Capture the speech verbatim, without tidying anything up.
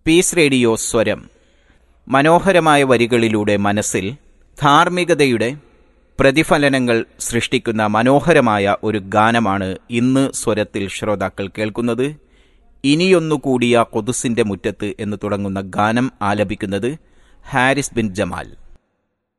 Piece radio സ്വരം. മനോഹരമായ വരികളിലൂടെ മനസ്സിൽ ധാർമ്മികതയുടെ പ്രതിഫലനങ്ങൾ സൃഷ്ടിക്കുന്ന മനോഹരമായ ഒരു ഗാനമാണ് ഇന്ന് സ്വരത്തിൽ ശ്രോതാക്കൾ കേൾക്കുന്നത്. ഇനിയൊന്നുകൂടിയ ഖുദ്സിന്റെ മുറ്റത്ത് എന്ന് തുടങ്ങുന്ന ഗാനം ആലപിക്കുന്നത് ഹാരിസ് ബിൻ ജമാൽ.